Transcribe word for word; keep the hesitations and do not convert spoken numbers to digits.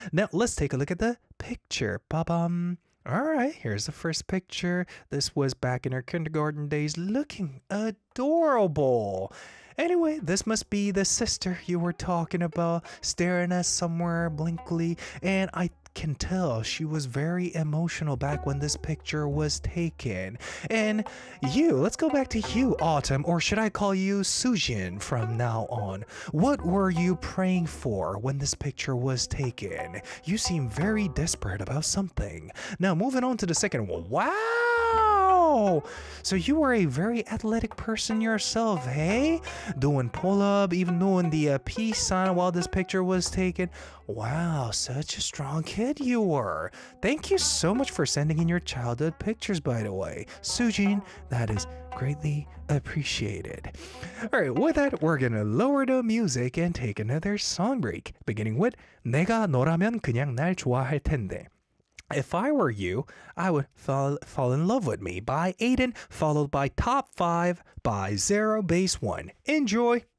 Now let's take a look at the picture. Ba-bum. All right, here's the first picture. This was back in her kindergarten days, looking adorable. Anyway, this must be the sister you were talking about, staring at somewhere blankly, and I can tell she was very emotional back when this picture was taken. And you, let's go back to you, Autumn, or should I call you Sujin from now on? What were you praying for when this picture was taken? You seem very desperate about something. Now, moving on to the second one. Wow! So you were a very athletic person yourself, hey? Doing pull-up, even doing the uh, peace sign while this picture was taken. Wow, such a strong kid you were. Thank you so much for sending in your childhood pictures, by the way. Sujin, that is greatly appreciated. Alright, with that, we're gonna lower the music and take another song break, beginning with 내가 너라면 그냥 날 좋아할 텐데. If I were you, I would fall, fall in love with me by Aiden, followed by Top five by Zero Base one. Enjoy!